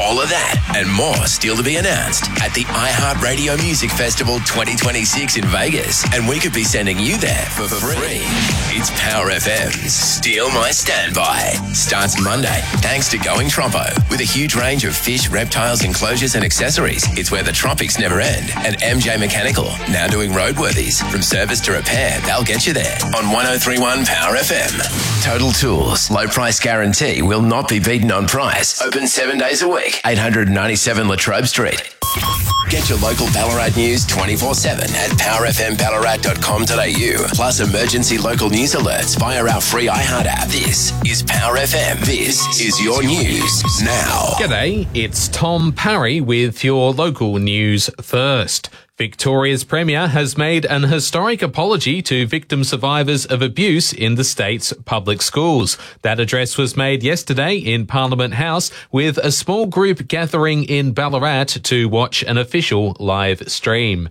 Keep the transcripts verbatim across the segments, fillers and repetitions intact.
All of that and more still to be announced at the iHeartRadio Music Festival twenty twenty-six in Vegas. And we could be sending you there for free. It's Power F M's Steal My Standby. Starts Monday thanks to Going Trompo. With a huge range of fish, reptiles, enclosures and accessories. It's where the tropics never end. And M J Mechanical, now doing roadworthies. From service to repair, they'll get you there. On one oh three point one Power F M. Total Tools. Low price guarantee will not be beaten on price. Open seven days a week. eight ninety-seven Latrobe Street. Get your local Ballarat news twenty-four seven at power f m ballarat dot com dot a u. Plus emergency local news alerts via our free iHeart app. This is Power F M. This is your news now. G'day, it's Tom Parry with your local news first. Victoria's Premier has made an historic apology to victim survivors of abuse in the state's public schools. That address was made yesterday in Parliament House with a small group gathering in Ballarat to watch an official live stream.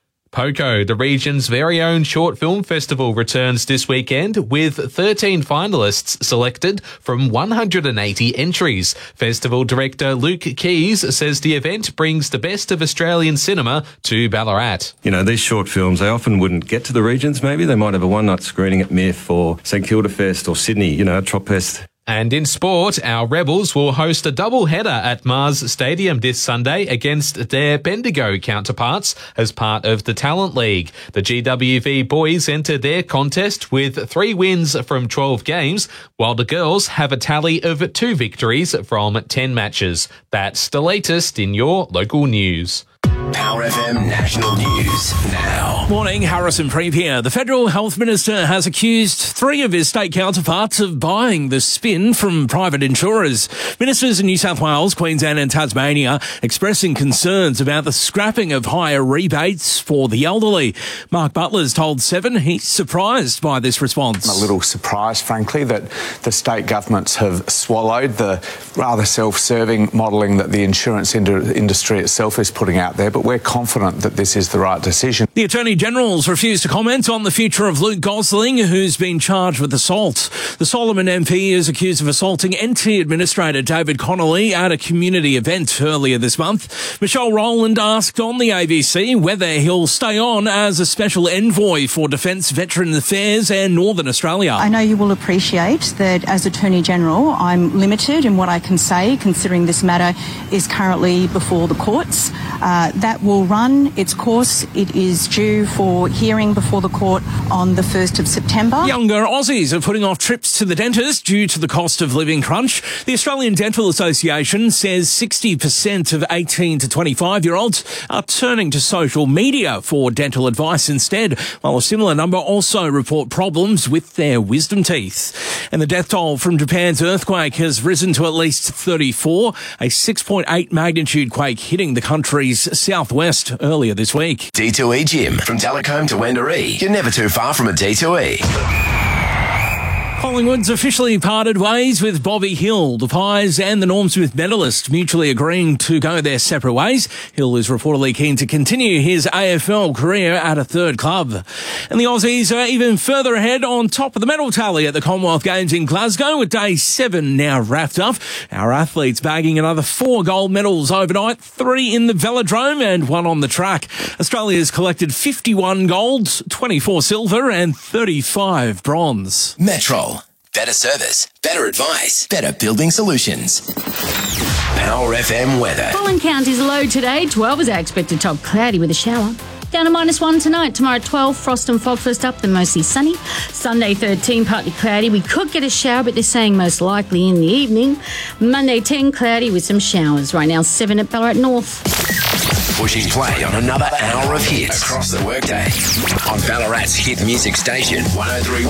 Poco, the region's very own short film festival, returns this weekend with thirteen finalists selected from one hundred eighty entries. Festival director Luke Keys says the event brings the best of Australian cinema to Ballarat. You know, these short films, they often wouldn't get to the regions maybe. They might have a one-night screening at M I F or St Kilda Fest or Sydney, you know, Tropfest. And in sport, our Rebels will host a double-header at Mars Stadium this Sunday against their Bendigo counterparts as part of the Talent League. The G W V boys enter their contest with three wins from twelve games, while the girls have a tally of two victories from ten matches. That's the latest in your local news. Power F M National News now. Morning, Harrison Preep here. The Federal Health Minister has accused three of his state counterparts of buying the spin from private insurers. Ministers in New South Wales, Queensland and Tasmania expressing concerns about the scrapping of higher rebates for the elderly. Mark Butler's told Seven he's surprised by this response. I'm a little surprised, frankly, that the state governments have swallowed the rather self-serving modelling that the insurance industry itself is putting out there, but we're confident that this is the right decision. The Attorney General's refused to comment on the future of Luke Gosling, who's been charged with assault. The Solomon M P is accused of assaulting N T Administrator David Connolly at a community event earlier this month. Michelle Rowland asked on the A B C whether he'll stay on as a special envoy for Defence, Veteran Affairs and Northern Australia. I know you will appreciate that as Attorney General, I'm limited in what I can say, considering this matter is currently before the courts. Uh, that will run its course. It is due for hearing before the court on the first of September. Younger Aussies are putting off trips to the dentist due to the cost of living crunch. The Australian Dental Association says sixty percent of eighteen to twenty-five-year-olds are turning to social media for dental advice instead, while a similar number also report problems with their wisdom teeth. And the death toll from Japan's earthquake has risen to at least thirty-four, a six point eight magnitude quake hitting the country's southwest earlier this week. D two E Gym. From Telecombe to Wendouree. You're never too far from a D two E. Collingwood's officially parted ways with Bobby Hill. The Pies and the Norm Smith medalist mutually agreeing to go their separate ways. Hill is reportedly keen to continue his A F L career at a third club. And the Aussies are even further ahead on top of the medal tally at the Commonwealth Games in Glasgow, with day seven now wrapped up. Our athletes bagging another four gold medals overnight, three in the velodrome and one on the track. Australia's collected fifty-one golds, twenty-four silver and thirty-five bronze. Metro. Better service, better advice, better building solutions. Power F M weather. Pollen count is low today. twelve is our expected top, cloudy with a shower. Down to minus one tonight. Tomorrow twelve, frost and fog first up, then mostly sunny. Sunday thirteen, partly cloudy. We could get a shower, but they're saying most likely in the evening. Monday ten, cloudy with some showers. Right now seven at Ballarat North. Pushing play on another hour of hits across the workday on Ballarat's hit music station, one oh three point one.